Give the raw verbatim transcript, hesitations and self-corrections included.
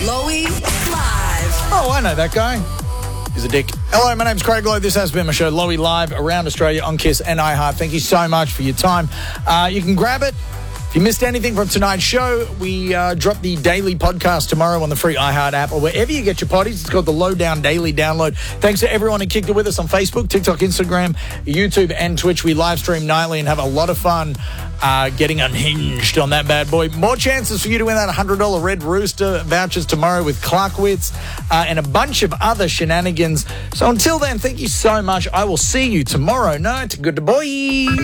Lowy Live. Oh, I know that guy. He's a dick. Hello, my name's Craig Lowe. This has been my show, Lowy Live, around Australia on Kiss and iHeart. Thank you so much for your time. Uh, you can grab it. If you missed anything from tonight's show, we uh, drop the daily podcast tomorrow on the free iHeart app or wherever you get your potties. It's called the Lowdown Daily Download. Thanks to everyone who kicked it with us on Facebook, TikTok, Instagram, YouTube, and Twitch. We live stream nightly and have a lot of fun uh, getting unhinged on that bad boy. More chances for you to win that one hundred dollars Red Rooster vouchers tomorrow with Clarkwitz uh, and a bunch of other shenanigans. So until then, thank you so much. I will see you tomorrow night. Good boy.